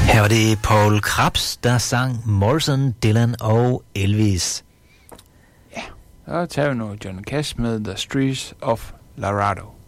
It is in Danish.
Her var det Paul Krabs, der sang Morrison, Dylan og Elvis. Ja, så tager vi noget Johnny Cash med The Streets of Laredo.